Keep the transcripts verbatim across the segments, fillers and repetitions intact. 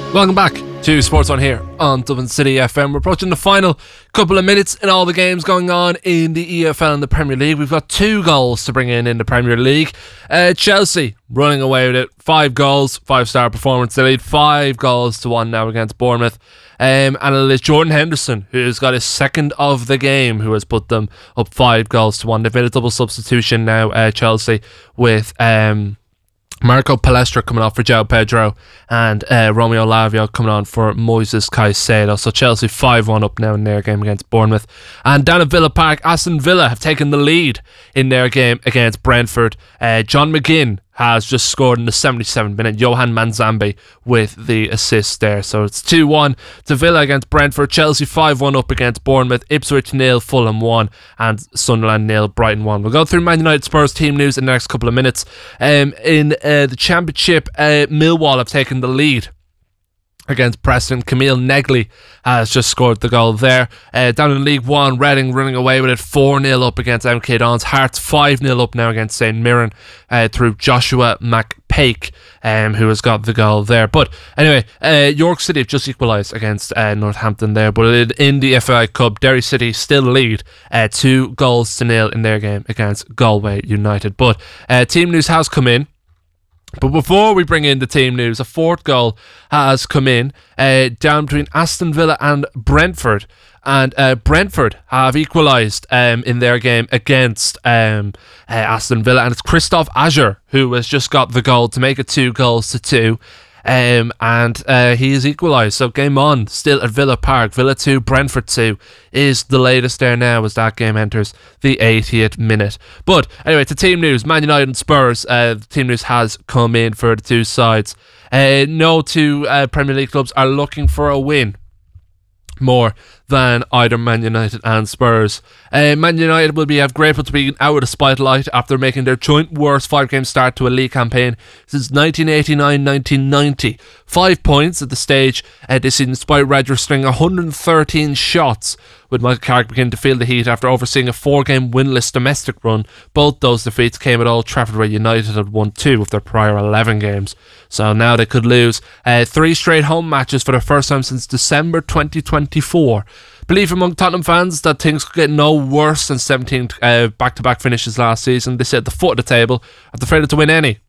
Welcome back to Sports On here on Dublin City F M. We're approaching the final couple of minutes in all the games going on in the E F L and the Premier League. We've got two goals to bring in in the Premier League. Uh, Chelsea running away with it. Five goals, five-star performance. They lead five goals to one now against Bournemouth. Um, and it is Jordan Henderson who's got his second of the game who has put them up five goals to one. They've made a double substitution now, uh, Chelsea, with... Um, Marco Palestra coming off for João Pedro and uh, Romeo Lavia coming on for Moises Caicedo. So Chelsea five one up now in their game against Bournemouth. And down at Villa Park, Aston Villa have taken the lead in their game against Brentford. Uh, John McGinn has just scored in the seventy-seventh minute. Johan Manzambi with the assist there. So it's two one to Villa against Brentford. Chelsea five one up against Bournemouth. Ipswich nil, Fulham one, and Sunderland nil, Brighton one. We'll go through Man United Spurs team news in the next couple of minutes. Um, in uh, the Championship, uh, Millwall have taken the lead against Preston. Camille Negley has just scored the goal there. Uh, down in League One, Reading running away with it four nil up against M K Dons. Hearts five nil up now against Saint Mirren uh, through Joshua McPake, um, who has got the goal there. But anyway, uh, York City have just equalised against uh, Northampton there. But in the F A I Cup, Derry City still lead uh, two goals to nil in their game against Galway United. But uh, team news has come in. But before we bring in the team news, a fourth goal has come in uh, down between Aston Villa and Brentford. And uh, Brentford have equalised um, in their game against um, uh, Aston Villa. And it's Christoph Azure who has just got the goal to make it two goals to two. Um, and uh, he is equalised. So game on, still at Villa Park. Villa two, Brentford two is the latest there now as that game enters the eightieth minute. But anyway, to team news, Man United and Spurs. Uh, the team news has come in for the two sides. Uh, no two uh, Premier League clubs are looking for a win more than either Man United and Spurs. Uh, Man United will be have grateful to be out of the spotlight after making their joint worst five-game start to a league campaign since nineteen eighty-nine nineteen ninety. Five points at the stage uh, this season, despite registering one hundred thirteen shots, with Michael Carrick beginning to feel the heat after overseeing a four-game winless domestic run. Both those defeats came at Old Trafford, where United had won two of their prior eleven games. So now they could lose uh, three straight home matches for the first time since December twenty twenty-four. Belief among Tottenham fans that things could get no worse than seventeen uh, back-to-back finishes last season. They sit at the foot of the table after failing to win any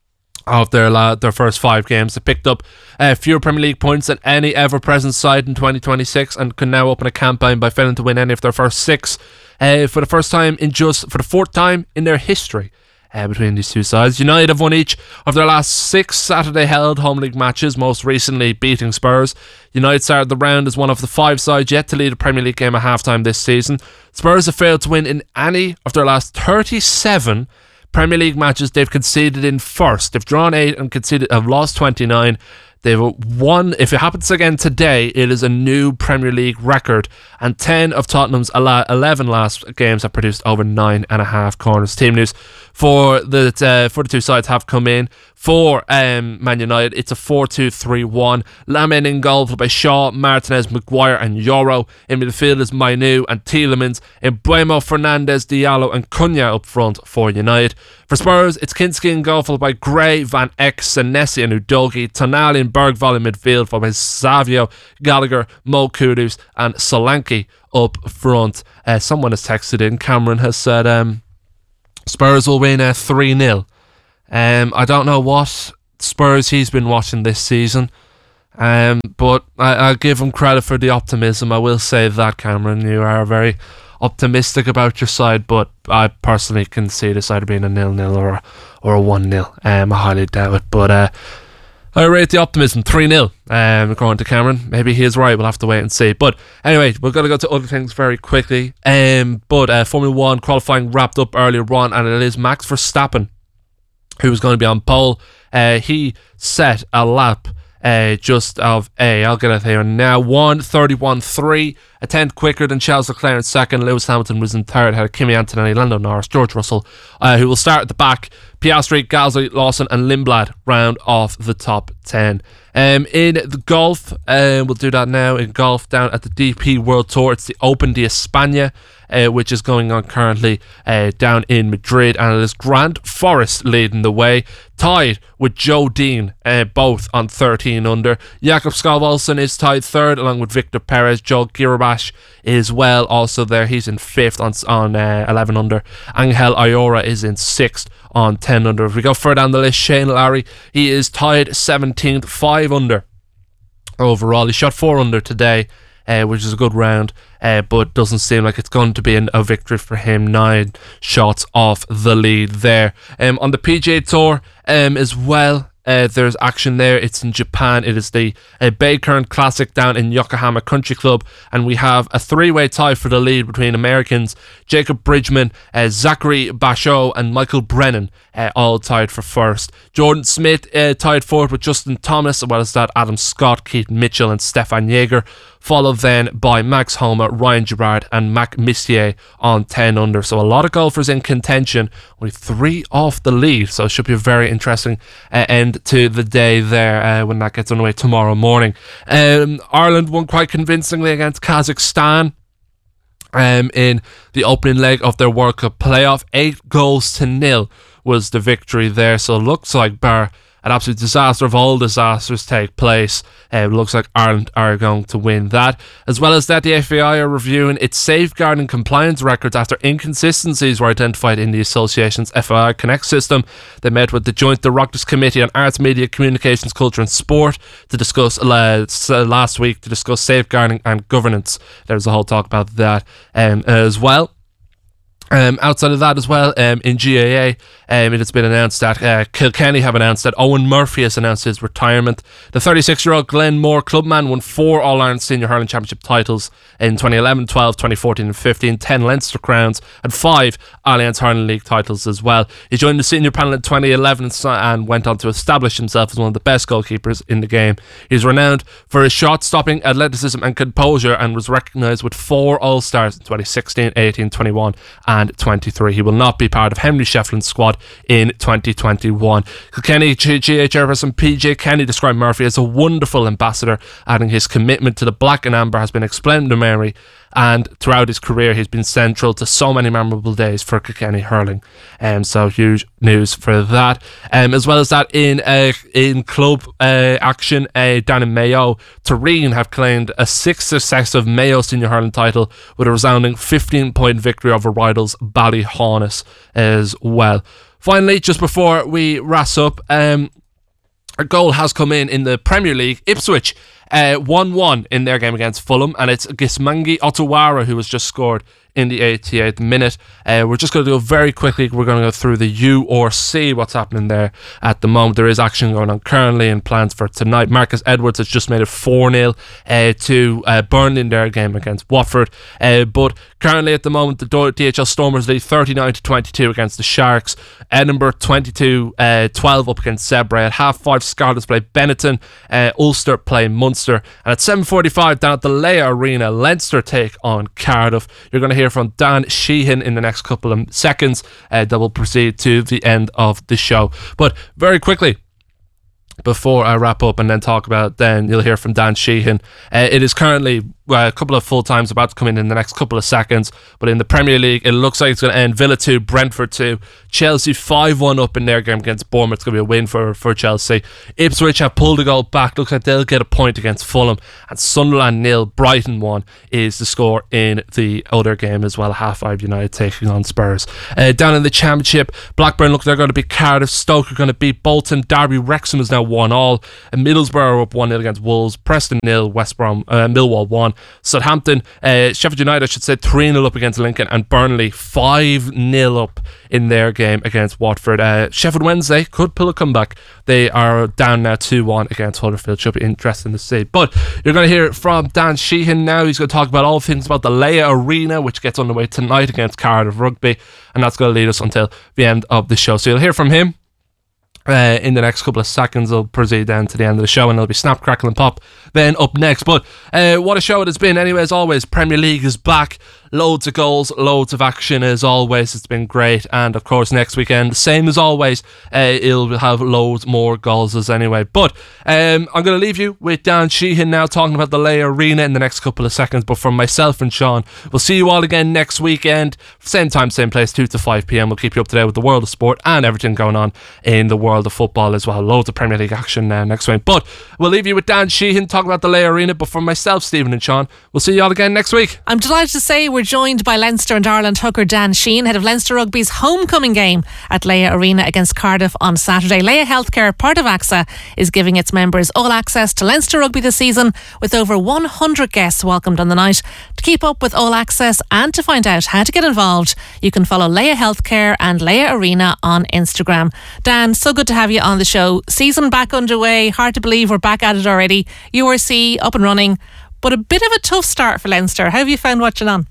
of their la- their first five games. They picked up uh, fewer Premier League points than any ever-present side in twenty twenty-six and can now open a campaign by failing to win any of their first six uh, for the first time in just for the fourth time in their history. Uh, between these two sides, United have won each of their last six Saturday held home league matches, most recently beating Spurs. United started the round as one of the five sides yet to lead a Premier League game at half-time this season. Spurs have failed to win in any of their last thirty-seven Premier League matches they've conceded in first. They've drawn eight and conceded have lost twenty-nine. They've won. If it happens again today, it is a new Premier League record. And ten of Tottenham's eleven last games have produced over nine and a half corners. Team news for the uh, for the two sides have come in. For um, Man United, it's a four two three one. Lamine in goal, followed by Shaw, Martinez, Maguire and Yoro. In midfield is Mainu and Tielemans. In Buemo, Fernandes, Diallo and Cunha up front for United. For Spurs, it's Kinski in goal, followed by Gray, Van Eck, Senesi and Udogi. Tonali and Bergvall in midfield, followed by Savio, Gallagher, Mo Kudus and Solanke up front. Uh, someone has texted in. Cameron has said um, Spurs will win uh, three nil. Um, I don't know what Spurs he's been watching this season, um, but I, I'll give him credit for the optimism. I will say that, Cameron, you are very optimistic about your side, but I personally can see this either being a nil-nil or a, or a one nil. Um, I highly doubt it, but uh, I rate the optimism three nil, um, according to Cameron. Maybe he is right, we'll have to wait and see. But anyway, we're going to go to other things very quickly. Um, but uh, Formula one qualifying wrapped up earlier on, and it is Max Verstappen who was going to be on pole. Uh, he set a lap uh, just of a, I'll get it here now, one thirty-one three, a tenth quicker than Charles Leclerc in second. Lewis Hamilton was in third, had Kimi Antonelli, Lando Norris, George Russell, uh, who will start at the back Piastri, Gasly, Lawson and Lindblad round off the top ten. Um, in the golf, um, we'll do that now. In golf, down at the D P World Tour, it's the Open de España, uh, which is going on currently uh, down in Madrid, and it is Grant Forrest leading the way, tied with Joe Dean, uh, both on thirteen under. Jakob Skov-Olsen is tied third, along with Victor Perez. Joel Girbash is well also there. He's in fifth on on uh, eleven under. Angel Ayora is in sixth on ten under. If we go further down the list, Shane Lowry, he is tied seventeenth, five under overall. He shot four under today, uh, which is a good round, uh, but doesn't seem like it's going to be an, a victory for him. Nine shots off the lead there. Um, on the P G A Tour um, as well, Uh, there's action there. It's in Japan. It is the uh, Bayern Classic down in Yokohama Country Club, and we have a three-way tie for the lead between Americans Jacob Bridgman, uh, Zachary Bachot and Michael Brennan, uh, all tied for first. Jordan Smith uh, tied fourth with Justin Thomas, as well as that Adam Scott, Keith Mitchell and Stefan Jaeger, followed then by Max Homa, Ryan Girard and Mac Missier on ten under. So a lot of golfers in contention, only three off the lead, so it should be a very interesting uh, end to the day there uh, when that gets underway tomorrow morning. Um, Ireland won quite convincingly against Kazakhstan um, in the opening leg of their World Cup playoff. Eight goals to nil was the victory there, so it looks like bar an absolute disaster of all disasters take place, uh, it looks like Ireland are going to win that. As well as that, the F A I are reviewing its safeguarding compliance records after inconsistencies were identified in the association's F A I Connect system. They met with the Joint Oireachtas Committee on Arts, Media, Communications, Culture and Sport to discuss uh, last week to discuss safeguarding and governance. There's a whole talk about that um, as well. Um, outside of that as well, um, in G A A, um, it has been announced that uh, Kilkenny have announced that Owen Murphy has announced his retirement. The thirty-six-year-old Glenmore clubman won four All-Ireland Senior Hurling Championship titles in twenty eleven, twelve, twenty fourteen and fifteen, ten Leinster crowns and five Alliance Hurling League titles as well. He joined the senior panel in twenty eleven and went on to establish himself as one of the best goalkeepers in the game. He's renowned for his shot-stopping, athleticism and composure, and was recognised with four All-Stars in twenty sixteen, eighteen, twenty-one and twenty-three. He will not be part of Henry Shefflin's squad in twenty twenty-one. Kilkenny G A chairperson P J Kenny described Murphy as a wonderful ambassador, adding his commitment to the black and amber has been exemplary, and throughout his career he's been central to so many memorable days for Kilkenny hurling. Um, so huge news for that. Um, as well as that, in uh, in club uh, action uh, down in Mayo, Turin have claimed a sixth successive Mayo senior hurling title with a resounding fifteen point victory over rivals Ballyhaunis as well. Finally, just before we wrap up, um, a goal has come in in the Premier League. Ipswich uh, one one in their game against Fulham, and it's Gismangi Otawara who has just scored in the eighty-eighth minute. Uh, we're just going to go very quickly. We're going to go through the U or C, what's happening there at the moment. There is action going on currently and plans for tonight. Marcus Edwards has just made it four nil uh, to uh, Burnley in their game against Watford. Uh, but currently at the moment, the D H L Stormers lead thirty-nine to twenty-two against the Sharks. Edinburgh twenty-two twelve uh, up against Zebre. At half five, Scarlets play Benetton. Uh, Ulster play Munster. And at seven forty-five down at the Leia Arena, Leinster take on Cardiff. You're going to hear from Dan Sheehan in the next couple of seconds uh, that will proceed to the end of the show. But very quickly, before I wrap up and then talk about, then you'll hear from Dan Sheehan. Uh, it is currently uh, a couple of full times about to come in in the next couple of seconds, but in the Premier League it looks like it's going to end Villa two, Brentford two, Chelsea five one up in their game against Bournemouth. It's going to be a win for, for Chelsea. Ipswich have pulled a goal back, looks like they'll get a point against Fulham, and Sunderland nil, Brighton one is the score in the other game as well. Half five, United taking on Spurs. Uh, down in the Championship, Blackburn look they're going to beat Cardiff, Stoke are going to beat Bolton, Derby Wrexham is now one all, and Middlesbrough are up one nil against Wolves, Preston nil, West Brom, uh, Millwall one, Southampton, uh, Sheffield United I should say three nil up against Lincoln, and Burnley five nil up in their game against Watford. uh, Sheffield Wednesday could pull a comeback. They are down now two one against Huddersfield. Should be interesting to see. But you're going to hear from Dan Sheehan now. He's going to talk about all things about the Leia Arena, which gets underway tonight against Cardiff Rugby, and that's going to lead us until the end of the show. So you'll hear from him Uh, in the next couple of seconds. I'll proceed down to the end of the show and it'll be Snap, Crackle and Pop then up next. But uh, what a show it has been anyway. As always, Premier League is back. Loads of goals, loads of action as always. It's been great. And of course, next weekend, same as always, uh, it'll have loads more goals as anyway. But um, I'm going to leave you with Dan Sheehan now talking about the Leia Arena in the next couple of seconds. But from myself and Sean, we'll see you all again next weekend. Same time, same place, two to five p.m. We'll keep you up to date with the world of sport and everything going on in the world of football as well. Loads of Premier League action now next week. But we'll leave you with Dan Sheehan talking about the Leia Arena. But from myself, Stephen and Sean, we'll see you all again next week. I'm delighted to say we're joined by Leinster and Ireland hooker Dan Sheehan, head of Leinster Rugby's homecoming game at Leia Arena against Cardiff on Saturday. Leia Healthcare, part of AXA, is giving its members all access to Leinster Rugby this season, with over one hundred guests welcomed on the night. To keep up with all access and to find out how to get involved, you can follow Leia Healthcare and Leia Arena on Instagram. Dan, so good to have you on the show. Season back underway. Hard to believe we're back at it already. U R C up and running, but a bit of a tough start for Leinster. How have you found watching on?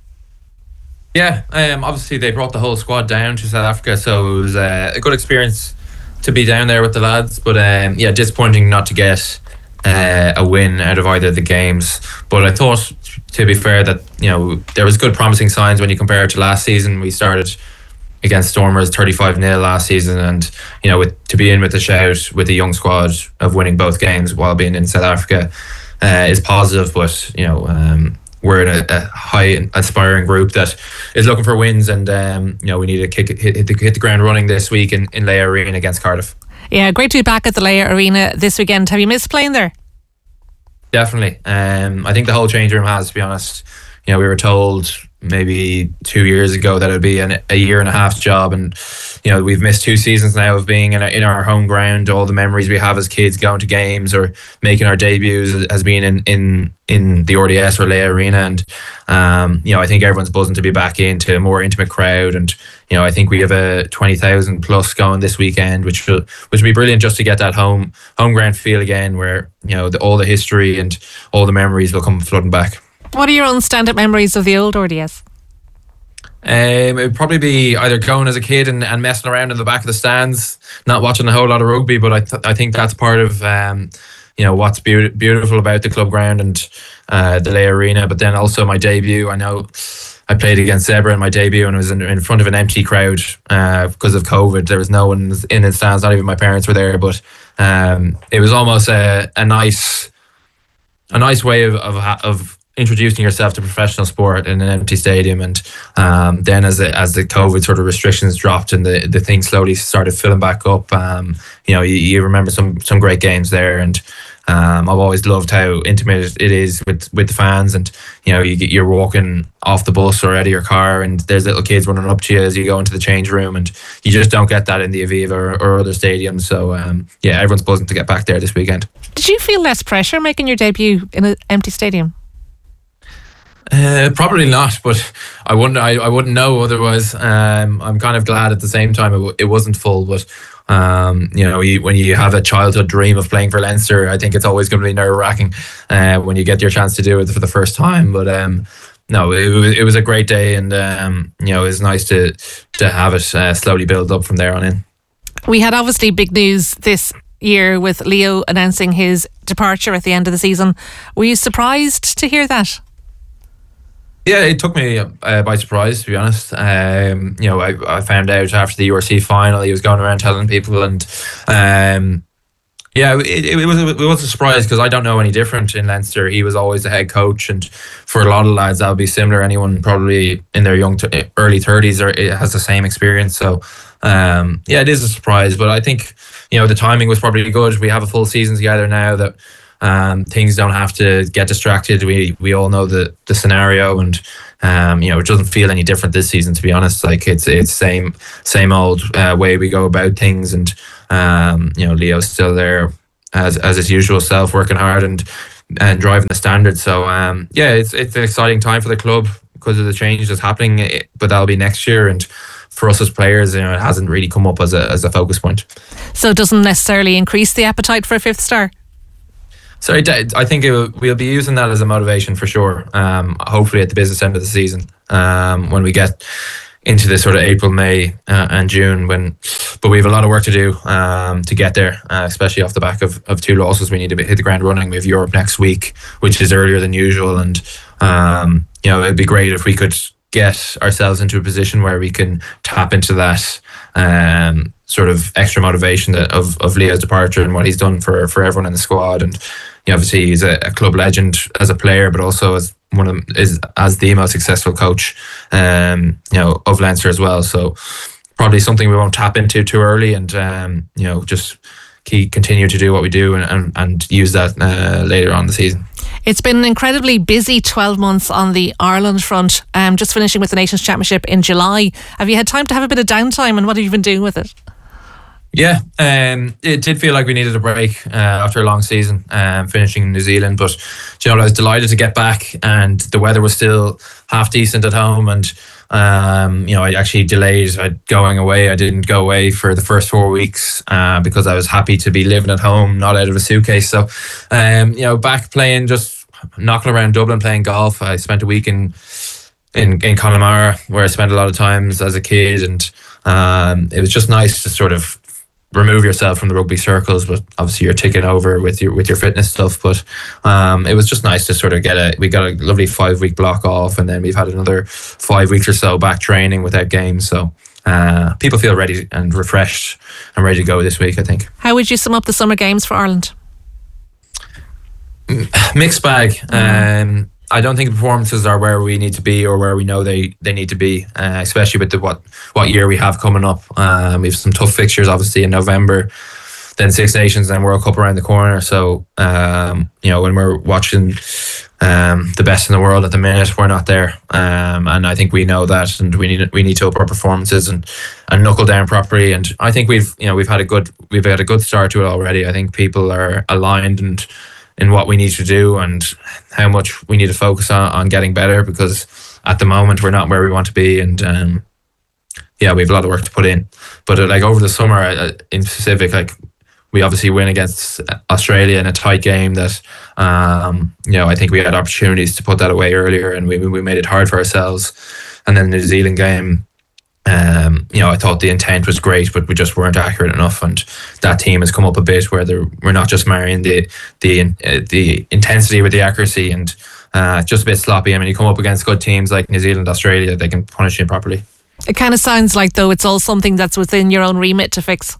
Yeah, um, obviously they brought the whole squad down to South Africa, so it was uh, a good experience to be down there with the lads. But um, yeah, disappointing not to get uh, a win out of either of the games. But I thought, to be fair, that you know there was good promising signs when you compare it to last season. We started against Stormers thirty-five nil last season, and you know with, to be in with the shout with the young squad of winning both games while being in South Africa uh, is positive. But you know. Um, We're in a, a high aspiring group that is looking for wins, and um, you know we need to kick hit, hit, the, hit the ground running this week in, in Leia Arena against Cardiff. Yeah, great to be back at the Leia Arena this weekend. Have you missed playing there? Definitely. Um, I think the whole change room has, to be honest. You know, we were told maybe two years ago that it'd be an, a year and a half job, and you know we've missed two seasons now of being in, a, in our home ground. All the memories we have as kids going to games or making our debuts has been in in, in the R D S or Leia Arena, and um, you know I think everyone's buzzing to be back into a more intimate crowd. And you know I think we have a twenty thousand plus going this weekend, which will which will be brilliant just to get that home home ground feel again, where you know the, all the history and all the memories will come flooding back. What are your own stand-up memories of the old R D S? Um, it would probably be either going as a kid and, and messing around in the back of the stands, not watching a whole lot of rugby. But I th- I think that's part of um, you know what's be- beautiful about the club ground and uh, the Leia Arena. But then also my debut. I know I played against Zebra in my debut, and I was in, in front of an empty crowd uh, because of COVID. There was no one in the stands. Not even my parents were there. But um, it was almost a, a nice a nice way of of, of introducing yourself to professional sport in an empty stadium. And um, then as the, as the COVID sort of restrictions dropped and the, the thing slowly started filling back up, um, you know, you, you remember some some great games there. And um, I've always loved how intimate it is with, with the fans. And, you know, you get, you're walking off the bus or out of your car and there's little kids running up to you as you go into the change room. And you just don't get that in the Aviva or, or other stadiums. So, um, yeah, everyone's buzzing to get back there this weekend. Did you feel less pressure making your debut in an empty stadium? Uh, probably not, but I wouldn't. I, I wouldn't know otherwise. Um, I'm kind of glad at the same time it, w- it wasn't full. But um, you know, you, when you have a childhood dream of playing for Leinster, I think it's always going to be nerve wracking uh, when you get your chance to do it for the first time. But um, no, it was it was a great day, and um, you know, it was nice to to have it uh, slowly build up from there on in. We had obviously big news this year with Leo announcing his departure at the end of the season. Were you surprised to hear that? Yeah, it took me uh, by surprise, to be honest. Um, you know, I, I found out after the U R C final he was going around telling people, and um, yeah, it, it was it was a surprise because I don't know any different in Leinster. He was always the head coach, and for a lot of lads that would be similar. Anyone probably in their young t- early thirties or it has the same experience. So um, yeah, it is a surprise, but I think you know the timing was probably good. We have a full season together now that. Um, things don't have to get distracted. We we all know the the scenario, and um, you know it doesn't feel any different this season. To be honest, like it's it's same same old uh, way we go about things, and um, you know Leo's still there as as his usual self, working hard and and driving the standards. So um, yeah, it's it's an exciting time for the club because of the change that's happening, but that'll be next year. And for us as players, you know, it hasn't really come up as a as a focus point. So it doesn't necessarily increase the appetite for a fifth star. So I think it will, we'll be using that as a motivation for sure. Um, hopefully at the business end of the season, um, when we get into this sort of April, May, uh, and June. When, but we have a lot of work to do um, to get there, uh, especially off the back of, of two losses. We need to hit the ground running. We have Europe next week, which is earlier than usual, and um, you know it'd be great if we could get ourselves into a position where we can tap into that um, sort of extra motivation that, of of Leo's departure and what he's done for for everyone in the squad. And you know, obviously he's a, a club legend as a player, but also as one of them, is as the most successful coach, um, you know, of Leinster as well. So probably something we won't tap into too early, and um, you know, just keep continue to do what we do and and, and use that uh, later on in the season. It's been an incredibly busy twelve months on the Ireland front. Um, just finishing with the Nations Championship in July. Have you had time to have a bit of downtime, and what have you been doing with it? Yeah, um, it did feel like we needed a break uh, after a long season, um, finishing in New Zealand. But you know, I was delighted to get back, and the weather was still half decent at home. And um, you know, I actually delayed going away. I didn't go away for the first four weeks uh, because I was happy to be living at home, not out of a suitcase. So, um, you know, back playing, just knocking around Dublin, playing golf. I spent a week in in in Connemara, where I spent a lot of times as a kid, and um, it was just nice to sort of remove yourself from the rugby circles, but obviously you're ticking over with your with your fitness stuff. But um, it was just nice to sort of get a we got a lovely five week block off, and then we've had another five weeks or so back training without games. So uh, people feel ready and refreshed and ready to go this week, I think. How would you sum up the summer games for Ireland? Mixed bag. Um, I don't think the performances are where we need to be or where we know they, they need to be, uh, especially with the what what year we have coming up. Um, we have some tough fixtures, obviously, in November, then Six Nations, then World Cup around the corner. So, um, you know, when we're watching um, the best in the world at the minute, we're not there. Um, and I think we know that, and we need we need to up our performances and, and knuckle down properly. And I think we've you know we've had a good we've had a good start to it already. I think people are aligned and in what we need to do and how much we need to focus on, on getting better, because at the moment we're not where we want to be, and um, yeah, we have a lot of work to put in. But uh, like over the summer, uh, in specific, like we obviously win against Australia in a tight game that um, you know I think we had opportunities to put that away earlier, and we we made it hard for ourselves. And then the New Zealand game, Um, you know, I thought the intent was great, but we just weren't accurate enough, and that team has come up a bit where we're not just marrying the the uh, the intensity with the accuracy, and uh, just a bit sloppy. I mean, you come up against good teams like New Zealand, Australia, they can punish you properly. It kind of sounds like, though, it's all something that's within your own remit to fix.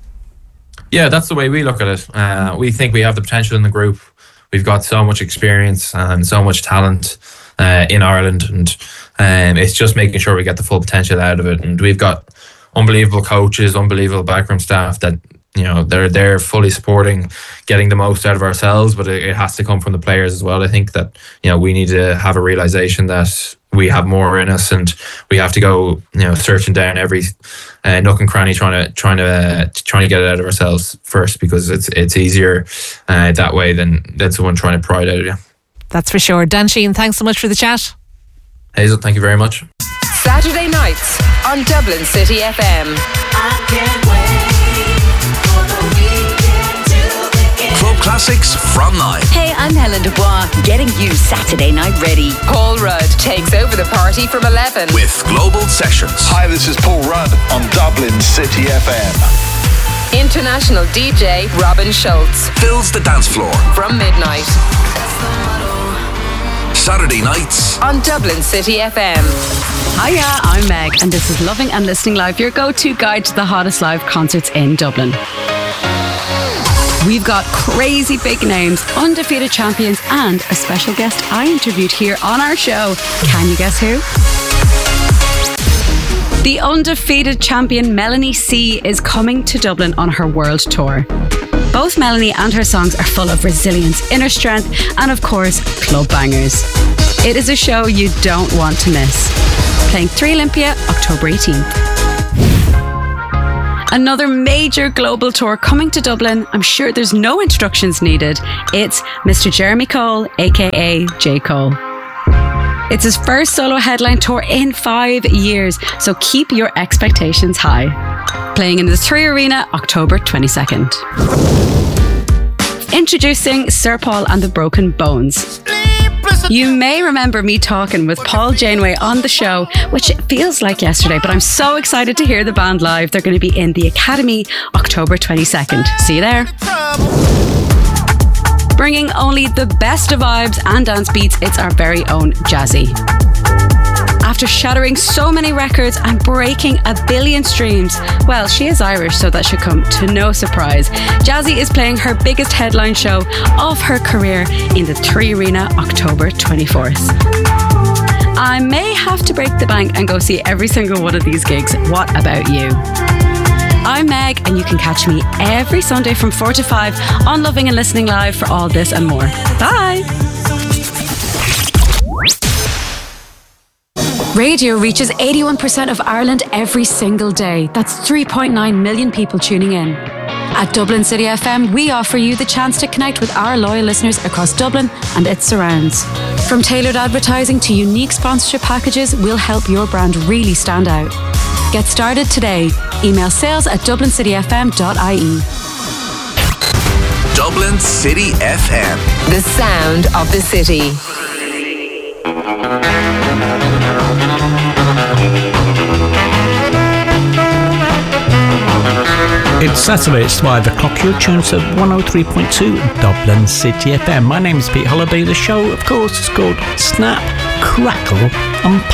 Yeah, that's the way we look at it. Uh, we think we have the potential in the group. We've got so much experience and so much talent uh, in Ireland, and um, it's just making sure we get the full potential out of it. And we've got unbelievable coaches, unbelievable backroom staff that, you know, they're they're fully supporting getting the most out of ourselves, but it, it has to come from the players as well. I think that, you know, we need to have a realization that we have more in us, and we have to go, you know, searching down every uh, nook and cranny, trying to trying to uh, trying to get it out of ourselves first, because it's it's easier uh, that way than than someone trying to pry it out of you. That's for sure. Dan Sheehan, thanks so much for the chat. Hazel, thank you very much. Saturday nights on Dublin City F M. I can't wait for the weekend to begin. Club Classics from nine. Hey, I'm Helen Dubois, getting you Saturday night ready. Paul Rudd takes over the party from eleven. With Global Sessions. Hi, this is Paul Rudd on Dublin City F M. International D J Robin Schultz fills the dance floor from midnight. Saturday nights on Dublin City F M. Hiya, I'm Meg, and this is Loving and Listening Live, your go-to guide to the hottest live concerts in Dublin. We've got crazy big names, undefeated champions, and a special guest I interviewed here on our show. Can you guess who? The undefeated champion Melanie C is coming to Dublin on her world tour. Both Melanie and her songs are full of resilience, inner strength, and of course, club bangers. It is a show you don't want to miss. Playing three Olympia, October eighteenth. Another major global tour coming to Dublin. I'm sure there's no introductions needed. It's Mister Jeremy Cole, aka J. Cole. It's his first solo headline tour in five years, so keep your expectations high. Playing in the Three Arena, October twenty-second. Introducing Sir Paul and the Broken Bones. You may remember me talking with Paul Janeway on the show, which feels like yesterday, but I'm so excited to hear the band live. They're going to be in the Academy, October twenty-second. See you there. Bringing only the best of vibes and dance beats, it's our very own Jazzy. After shattering so many records and breaking a billion streams, well, she is Irish, so that should come to no surprise. Jazzy is playing her biggest headline show of her career in the Three Arena October twenty-fourth. I may have to break the bank and go see every single one of these gigs. What about you? I'm Meg, and you can catch me every Sunday from four to five on Loving and Listening Live for all this and more. Bye! Radio reaches eighty-one percent of Ireland every single day. That's three point nine million people tuning in. At Dublin City F M, we offer you the chance to connect with our loyal listeners across Dublin and its surrounds. From tailored advertising to unique sponsorship packages, we'll help your brand really stand out. Get started today. Email sales at dublin city f m dot i e. Dublin City F M. The sound of the city. It's Saturday, it's five o'clock. You're tuned to one oh three point two Dublin City F M. My name is Pete Holiday. The show, of course, is called Snap, Crackle and